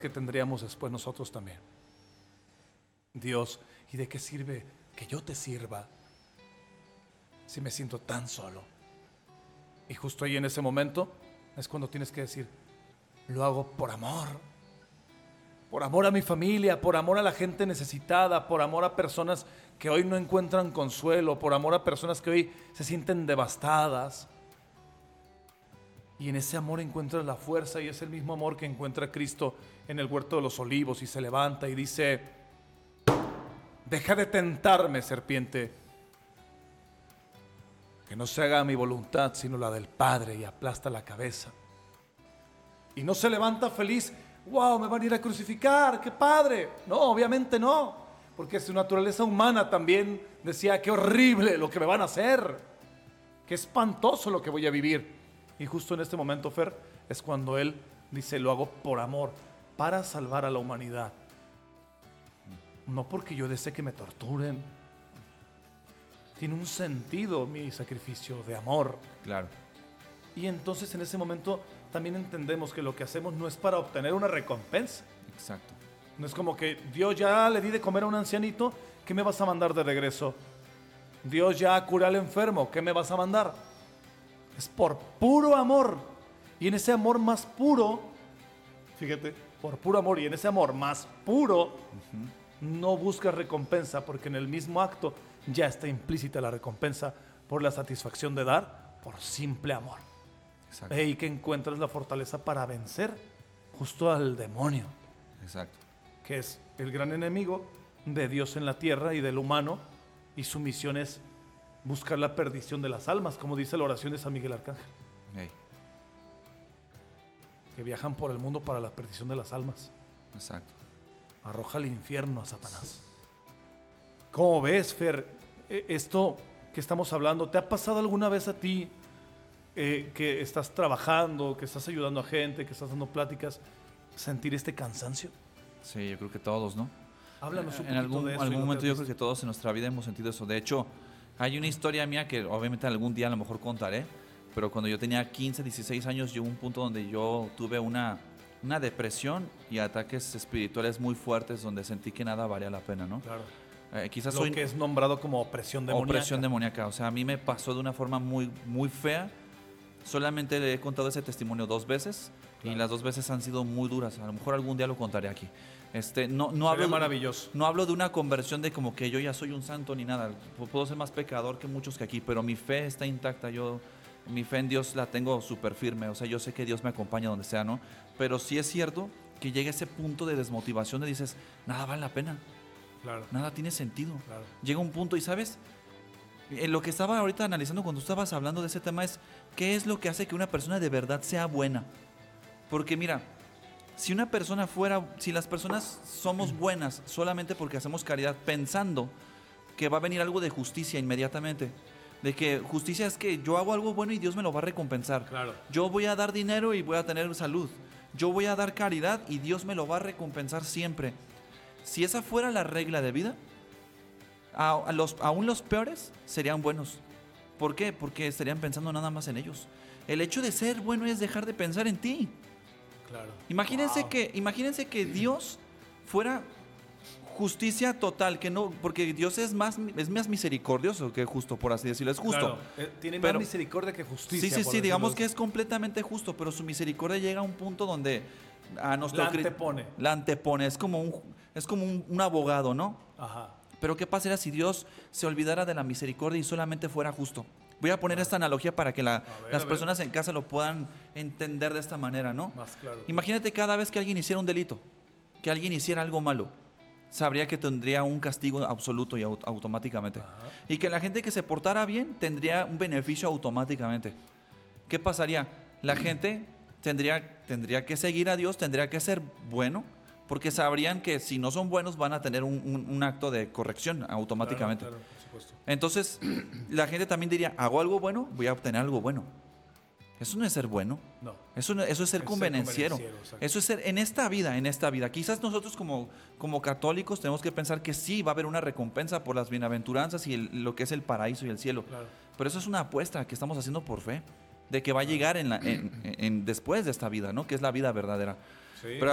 que tendríamos después nosotros también. Dios, ¿y de qué sirve que yo te sirva si me siento tan solo? Y justo ahí en ese momento es cuando tienes que decir, lo hago por amor a mi familia, por amor a la gente necesitada, por amor a personas que hoy no encuentran consuelo, por amor a personas que hoy se sienten devastadas. Y en ese amor encuentras la fuerza, y es el mismo amor que encuentra Cristo en el huerto de los olivos, y se levanta y dice, deja de tentarme, serpiente, que no se haga mi voluntad sino la del Padre, y aplasta la cabeza. Y no se levanta feliz, wow, me van a ir a crucificar, qué padre. No, obviamente no, porque su naturaleza humana también decía, qué horrible lo que me van a hacer, qué espantoso lo que voy a vivir. Y justo en este momento, Fer, es cuando él dice, lo hago por amor, para salvar a la humanidad. No porque yo desee que me torturen. Tiene un sentido mi sacrificio de amor. Claro. Y entonces en ese momento también entendemos que lo que hacemos no es para obtener una recompensa. Exacto. No es como que Dios ya le di de comer a un ancianito, ¿qué me vas a mandar de regreso? Dios ya curó al enfermo, ¿qué me vas a mandar? Es por puro amor. Y en ese amor más puro, fíjate, por puro amor, y en ese amor más puro, no buscas recompensa, porque en el mismo acto ya está implícita la recompensa por la satisfacción de dar por simple amor. Exacto. Y que encuentras la fortaleza para vencer justo al demonio. Exacto. Que es el gran enemigo de Dios en la tierra y del humano, y su misión es buscar la perdición de las almas, como dice la oración de San Miguel Arcángel. Hey. Que viajan por el mundo para la perdición de las almas. Exacto. Arroja al infierno a Satanás. ¿Cómo ves, Fer, esto que estamos hablando? ¿Te ha pasado alguna vez a ti que estás trabajando, que estás ayudando a gente, que estás dando pláticas, sentir este cansancio? Sí, yo creo que todos, ¿no? Háblanos un En poquito de eso. algún momento yo creo que todos en nuestra vida hemos sentido eso. De hecho, hay una historia mía que obviamente algún día a lo mejor contaré, pero cuando yo tenía 15, 16 años llegó un punto donde yo tuve una depresión y ataques espirituales muy fuertes donde sentí que nada valía la pena, ¿no? Claro. Quizás Lo que es nombrado como opresión demoníaca. Opresión demoníaca. O sea, a mí me pasó de una forma muy, muy fea. Solamente le he contado ese testimonio 2 veces, claro, y las 2 veces han sido muy duras. A lo mejor algún día lo contaré aquí. No hablo maravilloso. No hablo de una conversión de como que yo ya soy un santo ni nada. Puedo ser más pecador que muchos que aquí, pero mi fe está intacta. Mi fe en Dios la tengo súper firme. O sea, yo sé que Dios me acompaña donde sea, ¿no? Pero sí es cierto que llega ese punto de desmotivación de dices, nada vale la pena. Claro. Nada tiene sentido. Claro. Llega un punto y, ¿sabes? Lo que estaba ahorita analizando cuando estabas hablando de ese tema es qué es lo que hace que una persona de verdad sea buena. Porque mira, si las personas somos buenas solamente porque hacemos caridad pensando que va a venir algo de justicia inmediatamente, de que justicia es que yo hago algo bueno y Dios me lo va a recompensar. Claro. Yo voy a dar dinero y voy a tener salud. Yo voy a dar caridad y Dios me lo va a recompensar siempre. Si esa fuera la regla de vida, aún los peores serían buenos. ¿Por qué? Porque estarían pensando nada más en ellos. El hecho de ser bueno es dejar de pensar en ti. Claro. Imagínense que Dios fuera justicia total, que no, porque Dios es más misericordioso que justo, por así decirlo, es justo. Claro, tiene más misericordia que justicia. Sí, digamos que es completamente justo, pero su misericordia llega a un punto donde la antepone, es como un abogado, ¿no? Ajá. Pero ¿qué pasaría si Dios se olvidara de la misericordia y solamente fuera justo? Voy a poner esta analogía para que las personas en casa lo puedan entender de esta manera, ¿no? Más claro. Imagínate cada vez que alguien hiciera un delito, que alguien hiciera algo malo, sabría que tendría un castigo absoluto y automáticamente. Ajá. Y que la gente que se portara bien tendría un beneficio automáticamente. ¿Qué pasaría? La gente tendría que seguir a Dios, tendría que ser bueno, porque sabrían que si no son buenos van a tener un acto de corrección automáticamente. Claro, por supuesto. Entonces, la gente también diría, hago algo bueno, voy a obtener algo bueno. Eso no es ser bueno. No. Eso es ser convenenciero. Eso es ser en esta vida. Quizás nosotros como católicos tenemos que pensar que sí va a haber una recompensa por las bienaventuranzas y lo que es el paraíso y el cielo. Claro. Pero eso es una apuesta que estamos haciendo por fe, de que va a llegar después de esta vida, ¿no? Que es la vida verdadera. Sí. Pero